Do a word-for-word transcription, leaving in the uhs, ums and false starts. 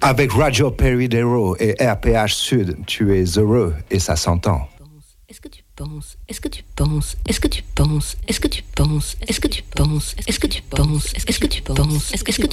Avec Radio Peridero et R P H Sud, tu es heureux et ça s'entend. Est-ce que tu penses? Est-ce que tu penses? Est-ce que tu penses? Est-ce que tu penses? Est-ce que tu penses? Est-ce que tu penses? Est-ce que tu penses? Est-ce que tu